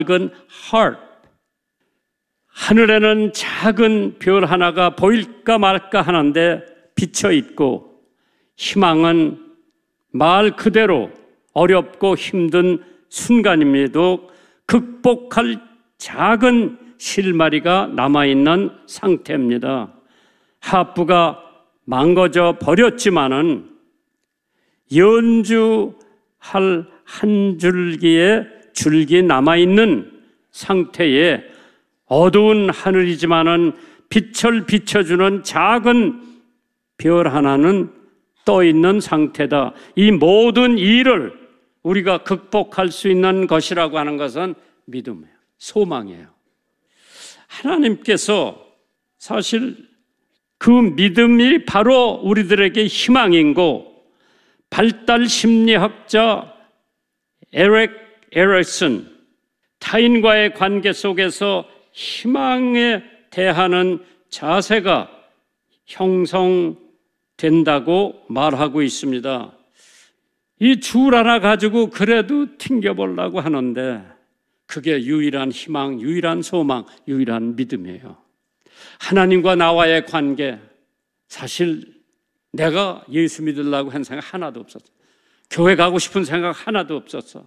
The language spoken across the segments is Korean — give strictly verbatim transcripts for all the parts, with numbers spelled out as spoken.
작은 heart. 하늘에는 작은 별 하나가 보일까 말까 하는데 비쳐 있고, 희망은 말 그대로 어렵고 힘든 순간임에도 극복할 작은 실마리가 남아있는 상태입니다. 하프가 망가져 버렸지만은 연주할 한 줄기의 줄기 남아있는 상태에 어두운 하늘이지만은 빛을 비춰주는 작은 별 하나는 떠 있는 상태다. 이 모든 일을 우리가 극복할 수 있는 것이라고 하는 것은 믿음이에요. 소망이에요. 하나님께서 사실 그 믿음이 바로 우리들에게 희망이고, 발달 심리학자 에릭 에릭슨, 타인과의 관계 속에서 희망에 대하는 자세가 형성된다고 말하고 있습니다. 이 줄 하나 가지고 그래도 튕겨보려고 하는데 그게 유일한 희망, 유일한 소망, 유일한 믿음이에요. 하나님과 나와의 관계, 사실 내가 예수 믿으려고 한 생각 하나도 없었어. 교회 가고 싶은 생각 하나도 없었어.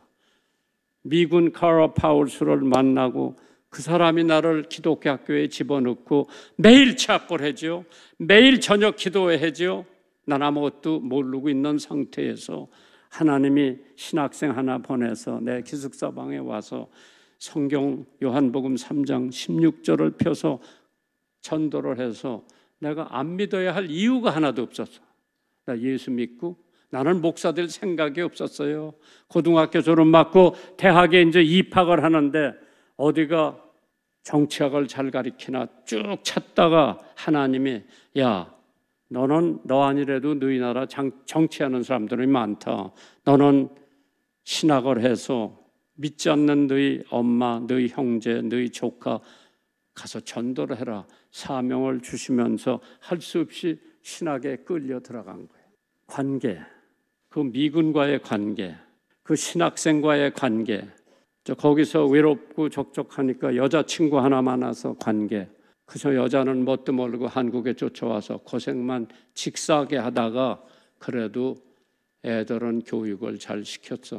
미군 카라 파울스를 만나고 그 사람이 나를 기독교 학교에 집어넣고 매일 찾고하죠. 매일 저녁 기도회하죠. 난 아무것도 모르고 있는 상태에서 하나님이 신학생 하나 보내서 내 기숙사 방에 와서 성경 요한복음 삼 장 십육 절을 펴서 전도를 해서 내가 안 믿어야 할 이유가 하나도 없었어. 나 예수 믿고 나는 목사 될 생각이 없었어요. 고등학교 졸업 맞고 대학에 이제 입학을 하는데 어디가 정치학을 잘 가리키나 쭉 찾다가 하나님이 야, 너는 너 아니래도 너희 나라 정치하는 사람들이 많다. 너는 신학을 해서 믿지 않는 너희 엄마, 너희 형제, 너희 조카 가서 전도를 해라. 사명을 주시면서 할 수 없이 신학에 끌려 들어간 거예요. 관계, 그 미군과의 관계, 그 신학생과의 관계, 저 거기서 외롭고 적적하니까 여자친구 하나 많아서 관계, 그저 여자는 뭣도 모르고 한국에 쫓아와서 고생만 직사하게 하다가 그래도 애들은 교육을 잘 시켰어.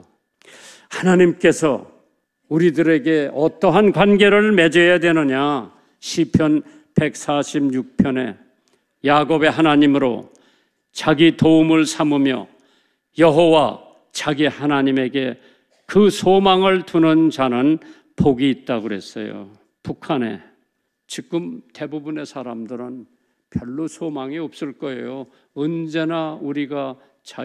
하나님께서 우리들에게 어떠한 관계를 맺어야 되느냐? 시편 백사십육 편에 야곱의 하나님으로 자기 도움을 삼으며 여호와 자기 하나님에게 그 소망을 두는 자는 복이 있다고 그랬어요. 북한에 지금 대부분의 사람들은 별로 소망이 없을 거예요. 언제나 우리가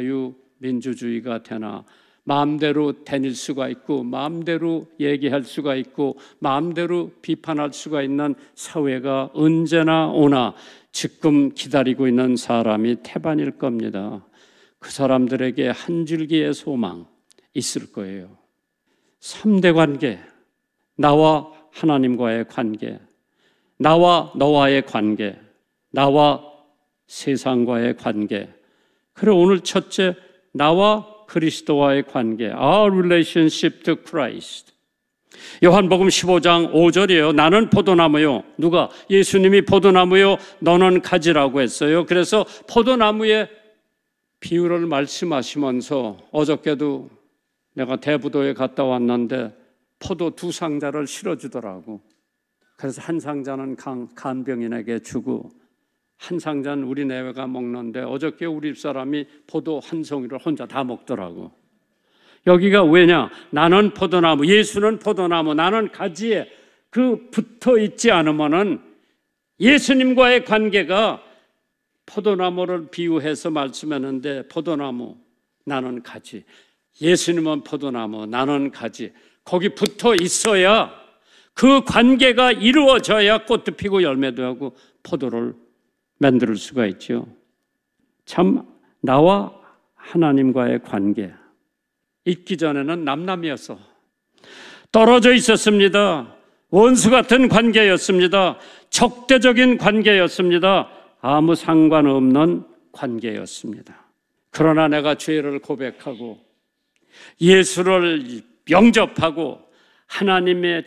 자유민주주의가 되나 마음대로 다닐 수가 있고 마음대로 얘기할 수가 있고 마음대로 비판할 수가 있는 사회가 언제나 오나 지금 기다리고 있는 사람이 태반일 겁니다. 그 사람들에게 한 줄기의 소망 있을 거예요. 삼 대 관계, 나와 하나님과의 관계, 나와 너와의 관계, 나와 세상과의 관계. 그리고 오늘 첫째, 나와 그리스도와의 관계, Our relationship to Christ. 요한복음 십오 장 오 절이에요. 나는 포도나무요. 누가? 예수님이 포도나무요. 너는 가지라고 했어요. 그래서 포도나무의 비유를 말씀하시면서 어저께도 내가 대부도에 갔다 왔는데 포도 두 상자를 실어주더라고. 그래서 한 상자는 간, 간병인에게 주고 한 상자는 우리 내외가 먹는데 어저께 우리 집사람이 포도 한 송이를 혼자 다 먹더라고. 여기가 왜냐? 나는 포도나무, 예수는 포도나무, 나는 가지에 그 붙어 있지 않으면은 예수님과의 관계가 포도나무를 비유해서 말씀했는데 포도나무, 나는 가지. 예수님은 포도나무, 나는 가지. 거기 붙어 있어야 그 관계가 이루어져야 꽃도 피고 열매도 하고 포도를 만들 수가 있죠. 참 나와 하나님과의 관계 있기 전에는 남남이었어. 떨어져 있었습니다. 원수 같은 관계였습니다. 적대적인 관계였습니다. 아무 상관없는 관계였습니다. 그러나 내가 죄를 고백하고 예수를 영접하고 하나님의